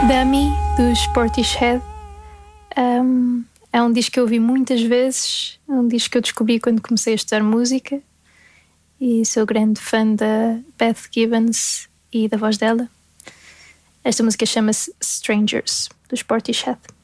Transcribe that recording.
Dummy, dos Portishead. É um disco que eu ouvi muitas vezes, é um disco que eu descobri quando comecei a estudar música e sou grande fã da Beth Gibbons e da voz dela. Esta música chama-se Strangers, dos Portishead.